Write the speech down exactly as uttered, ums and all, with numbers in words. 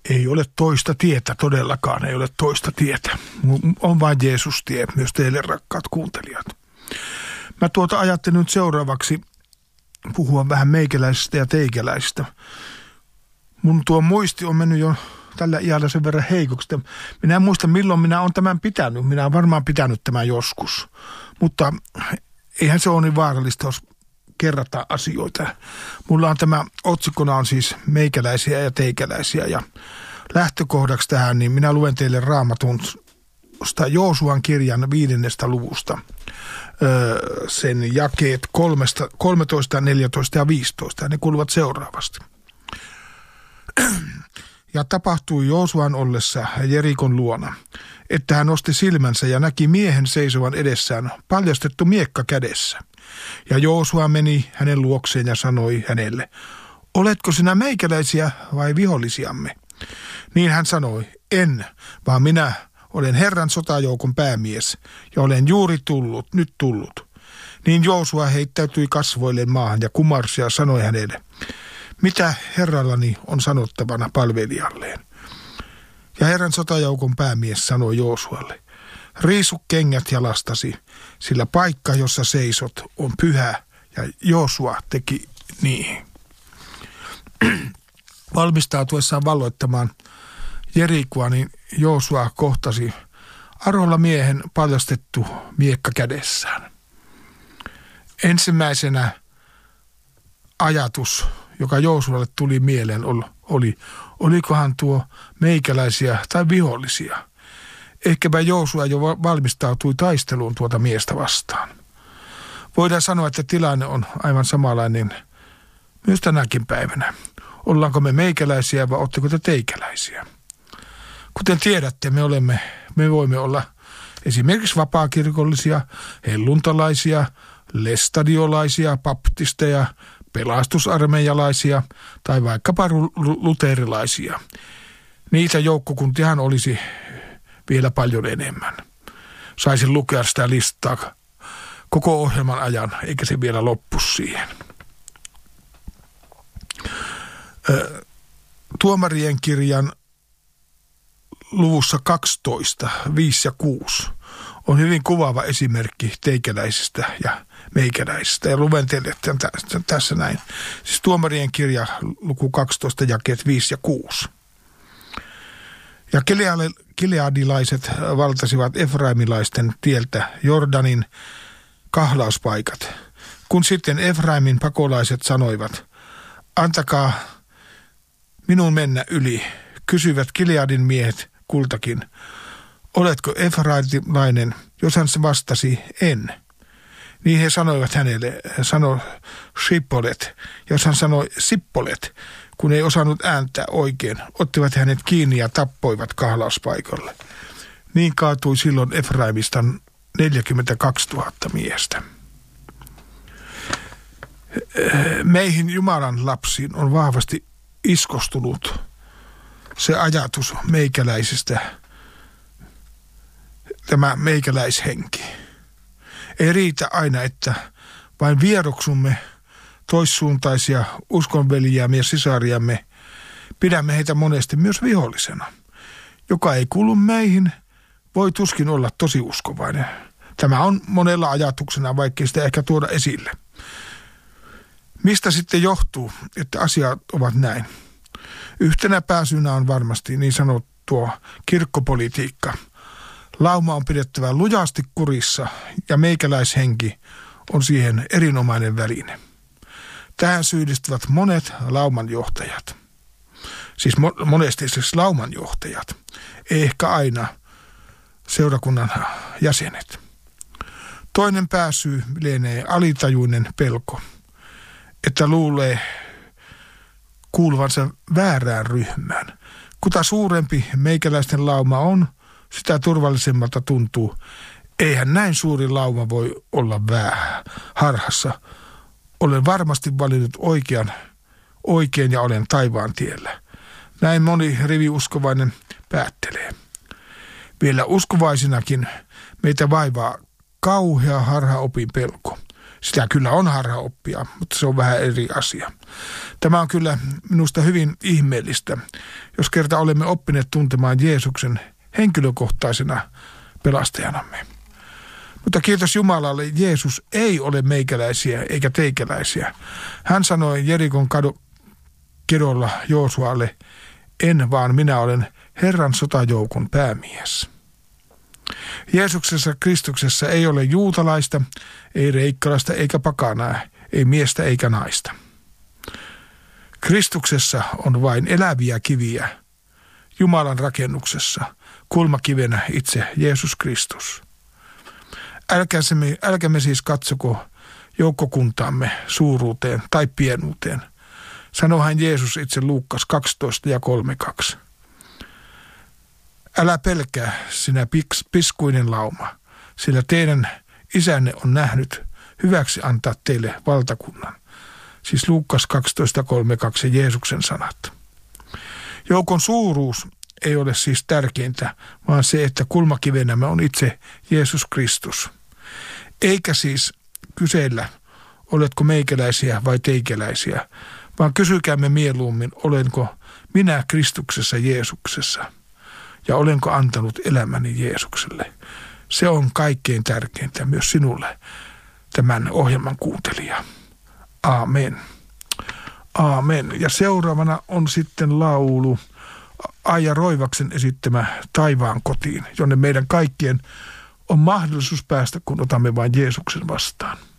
Ei ole toista tietä, todellakaan ei ole toista tietä. On vain Jeesus-tie, myös teille rakkaat kuuntelijat. Mä tuota ajattelin nyt seuraavaksi puhua vähän meikäläisistä ja teikäläisistä. Mun tuo muisti on mennyt jo tällä iällä sen verran heikoksi. Minä en muista milloin minä olen tämän pitänyt. Minä olen varmaan pitänyt tämän joskus. Mutta eihän se ole niin vaarallista, jos kerrataan asioita. Mulla on tämä otsikkona on siis meikäläisiä ja teikäläisiä. Ja lähtökohdaksi tähän, niin minä luen teille Raamatun Joosuan kirjan viidennestä luvusta. Öö, sen jakeet kolmetoista, neljätoista ja viisitoista. Ja ne kuuluvat seuraavasti. Ja tapahtui Joosuan ollessa Jerikon luona, että hän nosti silmänsä ja näki miehen seisovan edessään, paljastettu miekka kädessä. Ja Joosua meni hänen luokseen ja sanoi hänelle, oletko sinä meikäläisiä vai vihollisiamme? Niin hän sanoi, en, vaan minä olen Herran sotajoukon päämies ja olen juuri tullut, nyt tullut. Niin Joosua heittäytyi kasvoilleen maahan ja kumarsi ja sanoi hänelle, mitä Herrallani on sanottavana palvelijalleen? Ja Herran sotajoukon päämies sanoi Joosualle, riisu kengät jalastasi, sillä paikka, jossa seisot, on pyhä, ja Joosua teki niin. Valmistautuessaan valloittamaan Jerikoa, niin Joosua kohtasi arolla miehen paljastettu miekka kädessään. Ensimmäisenä ajatus, joka Joosualle tuli mieleen, oli, olikohan tuo meikäläisiä tai vihollisia. Ehkäpä Joosua jo valmistautui taisteluun tuota miestä vastaan. Voidaan sanoa, että tilanne on aivan samanlainen myös tänäkin päivänä. Ollaanko me meikäläisiä vai ootteko te teikäläisiä? Kuten tiedätte, me, olemme, me voimme olla esimerkiksi vapaakirkollisia, helluntalaisia, lestadiolaisia, baptisteja, pelastusarmeijalaisia tai vaikkapa luterilaisia. Niitä joukkokuntiahan olisi vielä paljon enemmän. Saisin lukea sitä listaa koko ohjelman ajan, eikä se vielä loppu siihen. Tuomarien kirjan luvussa kaksitoista, viisi ja kuusi on hyvin kuvaava esimerkki teikäläisistä ja meikäläisistä. Ja luen teille tässä näin. Siis Tuomarien kirja luku kaksitoista, jakeet viisi ja kuusi. Ja gileadilaiset valtasivat efraimilaisten tieltä Jordanin kahlauspaikat. Kun sitten Efraimin pakolaiset sanoivat, antakaa minun mennä yli, kysyivät Gileadin miehet kultakin, oletko efraimainen, jos hän vastasi en. Niin he sanoivat hänelle, sanoi Sippolet, jos hän sanoi Sippolet, kun ei osannut ääntää oikein, ottivat hänet kiinni ja tappoivat kahlauspaikalle. Niin kaatui silloin Efraimista neljäkymmentäkaksituhatta miestä. Meihin Jumalan lapsiin on vahvasti iskostunut se ajatus meikäläisistä, tämä meikäläishenki. Ei riitä aina, että vain vieroksumme toissuuntaisia uskonveljiämme ja sisariamme, pidämme heitä monesti myös vihollisena. Joka ei kuulu meihin, voi tuskin olla tosi uskovainen. Tämä on monella ajatuksena, vaikkei sitä ehkä tuoda esille. Mistä sitten johtuu, että asiat ovat näin? Yhtenä pääsynä on varmasti niin sanottua kirkkopolitiikka. Lauma on pidettävä lujasti kurissa ja meikäläishenki on siihen erinomainen väline. Tähän syyllistyvät monet laumanjohtajat. Siis mo- monesti siis laumanjohtajat, ei ehkä aina seurakunnan jäsenet. Toinen pääsyy lienee alitajuinen pelko, että luulee kuuluvansa väärään ryhmään. Kuta suurempi meikäläisten lauma on, sitä turvallisemmalta tuntuu. Eihän näin suuri lauma voi olla vähän harhassa. Olen varmasti valinnut oikean, oikein ja olen taivaan tiellä. Näin moni riviuskovainen päättelee. Vielä uskovaisinakin meitä vaivaa kauhea harhaopin pelko. Sitä kyllä on harhaoppia, mutta se on vähän eri asia. Tämä on kyllä minusta hyvin ihmeellistä, jos kerta olemme oppineet tuntemaan Jeesuksen henkilökohtaisena pelastajanamme. Mutta kiitos Jumalalle, Jeesus ei ole meikäläisiä eikä teikäläisiä. Hän sanoi Jerikon kado, kedolla Joosualle, en vaan minä olen Herran sotajoukon päämies. Jeesuksessa Kristuksessa ei ole juutalaista, ei reikkalaista eikä pakanaa, ei miestä eikä naista. Kristuksessa on vain eläviä kiviä, Jumalan rakennuksessa, kulmakivenä itse Jeesus Kristus. Älkäämme, älkäämme siis katsoko joukkokuntaamme suuruuteen tai pienuuteen. Sanohan Jeesus itse Luukas kaksitoista ja kolmekymmentäkaksi. Älä pelkää sinä piskuinen lauma, sillä teidän isänne on nähnyt hyväksi antaa teille valtakunnan. Siis Luukas kaksitoista kolmekymmentäkaksi Jeesuksen sanat. Joukon suuruus ei ole siis tärkeintä, vaan se, että kulmakivenämme on itse Jeesus Kristus. Eikä siis kysellä, oletko meikäläisiä vai teikäläisiä, vaan kysykäämme mieluummin, olenko minä Kristuksessa Jeesuksessa ja olenko antanut elämäni Jeesukselle. Se on kaikkein tärkeintä myös sinulle, tämän ohjelman kuuntelija. Aamen. Aamen. Ja seuraavana on sitten laulu Aija Roivaksen esittämä Taivaan kotiin, jonne meidän kaikkien on mahdollisuus päästä, kun otamme vain Jeesuksen vastaan.